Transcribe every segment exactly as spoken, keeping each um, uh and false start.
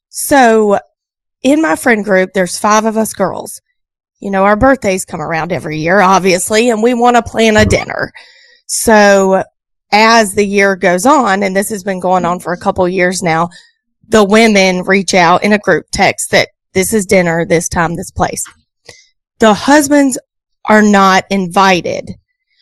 So in my friend group, there's five of us girls. You know, our birthdays come around every year, obviously, and we want to plan a dinner. So as the year goes on, and this has been going on for a couple of years now, the women reach out in a group text that this is dinner, this time, this place. The husbands are not invited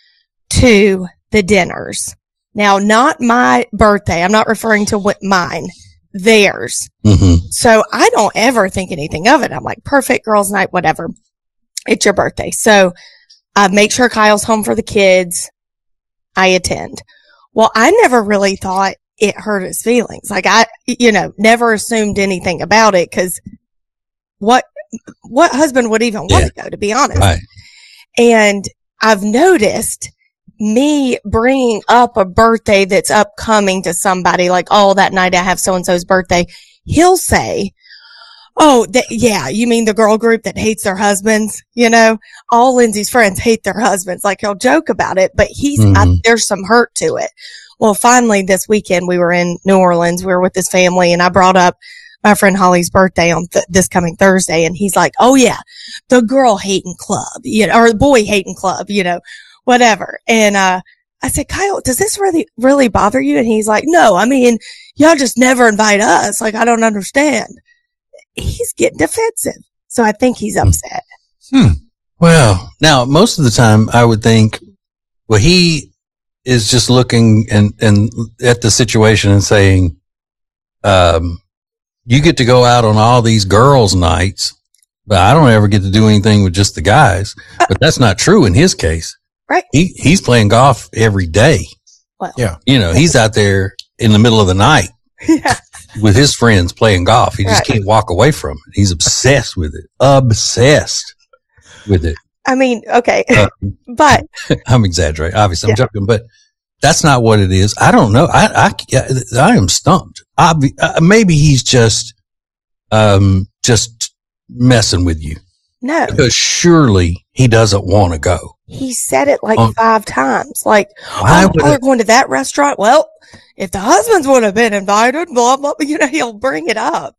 to the dinners. Now, not my birthday. I'm not referring to what mine, theirs. Mm-hmm. So I don't ever think anything of it. I'm like, perfect, girls' night, whatever. It's your birthday. So I make sure Kyle's home for the kids. I attend. Well, I never really thought it hurt his feelings. Like I, you know, never assumed anything about it because what, what husband would even want Yeah. to go, to be honest? Right. And I've noticed me bringing up a birthday that's upcoming to somebody, like, oh, that night I have so-and-so's birthday. He'll say, oh, th- yeah, you mean the girl group that hates their husbands? You know, all Lindsay's friends hate their husbands. Like, he'll joke about it, but he's, Mhm. I, there's some hurt to it. Well, finally this weekend we were in New Orleans. We were with his family and I brought up my friend Holly's birthday on th- this coming Thursday. And he's like, oh yeah, the girl hating club, you know, or the boy hating club, you know, whatever. And, uh, I said, Kyle, does this really, really bother you? And he's like, no, I mean, y'all just never invite us. Like, I don't understand. He's getting defensive. So I think he's upset. Hmm. Well, now, most of the time I would think, well, he is just looking and, and at the situation and saying, um, you get to go out on all these girls' nights, but I don't ever get to do anything with just the guys. But that's not true in his case. Right. He, he's playing golf every day. Well, Yeah. You know, he's out there in the middle of the night yeah. with his friends playing golf. He just Right. can't walk away from it. He's obsessed with it. Obsessed with it. I mean, okay. Uh, but I'm exaggerating. Obviously, I'm Yeah. joking, but that's not what it is. I don't know. I, I, I am stumped. Obvi- uh, maybe he's just, um, just messing with you no, because surely he doesn't want to go. he said it like Um, five times. Like, Why oh, would we're it- going to that restaurant. Well, if the husbands would have been invited, blah, blah, blah, you know, he'll bring it up.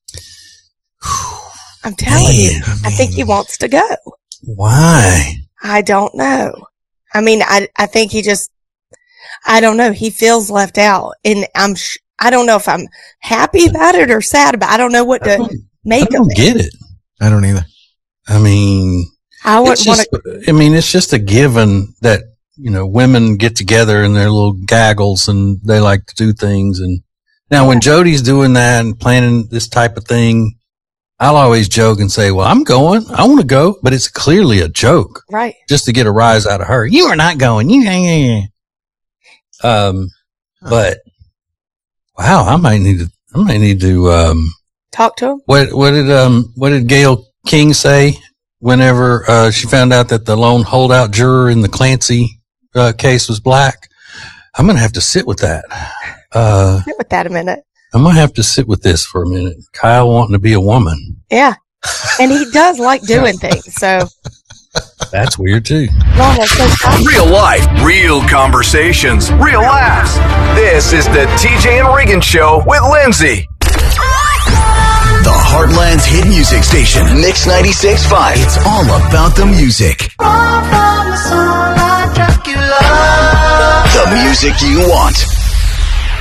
I'm telling Man, you, I think he wants to go. Why? I don't know. I mean, I, I think he just, I don't know. He feels left out and I'm, sh- I don't know if I'm happy about it or sad about it. I don't know what I to don't, I make of don't it. get it. I don't either. I mean, I it's wouldn't want just, to, I mean, it's just a given that, you know, women get together in their little gaggles and they like to do things. And now when Jody's doing that and planning this type of thing, I'll always joke and say, well, I'm going, I want to go, but it's clearly a joke right. just to get a rise out of her. You are not going. You, yeah, yeah, yeah. Um, but wow, I might need to, I might need to, um, Talk to him. what, what did, um, what did Gail King say whenever, uh, she found out that the lone holdout juror in the Clancy, uh, case was black? I'm going to have to sit with that. Uh, Sit with that a minute. I'm going to have to sit with this for a minute. Kyle wanting to be a woman. Yeah. And he does like doing things. So, That's weird too. Ron, that's so fun. Real life, real conversations, real laughs. This is the T J and Regan Show with Lindsay. The Heartland's hit music station, Mix ninety-six point five. It's all about the music. The music you want.